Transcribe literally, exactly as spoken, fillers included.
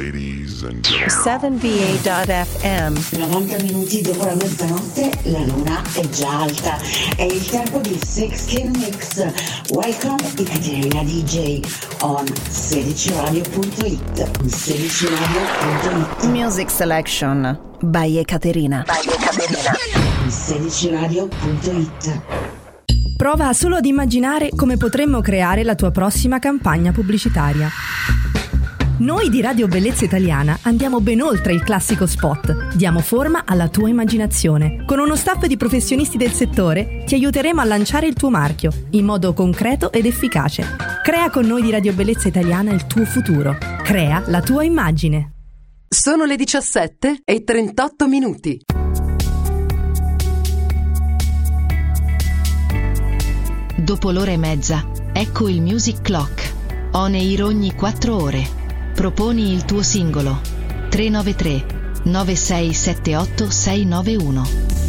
Ladies and gentlemen. seven V A dot F M. novanta minuti dopo la mezzanotte, la luna è già alta. È il tempo di sixteen Mix. Welcome Ekaterina D J on sedici radio punto it. sedici radio punto it. Music Selection by Ekaterina. By Ekaterina. sedici radio punto it. Prova solo ad immaginare come potremmo creare la tua prossima campagna pubblicitaria. Noi di Radio Bellezza Italiana andiamo ben oltre il classico spot, diamo forma alla tua immaginazione. Con uno staff di professionisti del settore ti aiuteremo a lanciare il tuo marchio in modo concreto ed efficace. Crea con noi di Radio Bellezza Italiana il tuo futuro. Crea la tua immagine. Sono le diciassette e trentotto minuti. Dopo l'ora e mezza, ecco il Music Clock. On air ogni quattro ore. Proponi il tuo singolo. tre nove tre nove sei sette otto sei nove uno.